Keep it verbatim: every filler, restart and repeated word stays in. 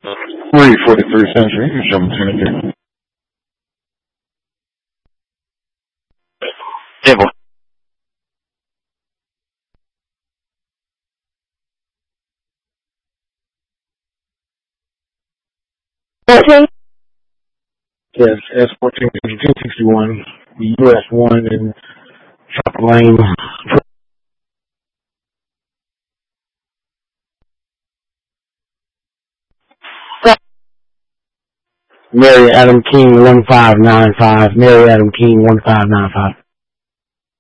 Three forty-three Century, Sherman Tennessee. Table. Okay. Yes, S fourteen ten sixty-one, U S one in Chopper Lane. Mary Adam King one five nine five. Mary Adam King one five nine five.